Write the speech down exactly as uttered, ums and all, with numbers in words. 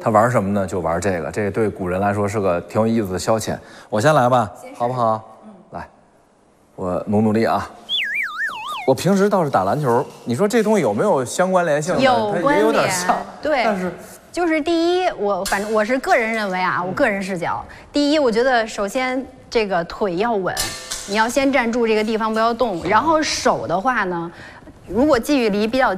他玩什么呢？就玩这个，这对古人来说是个挺有意思的消遣。我先来吧，好不好？嗯，来，我努努力啊。我平时倒是打篮球，你说这东西有没有相关联性呢？ 有关联， 它也有点像， 对， 但是。 就是第一，我反正我是个人认为啊，我个人视角，第一，我觉得首先这个腿要稳，你要先站住这个地方不要动，然后手的话呢，如果距离比较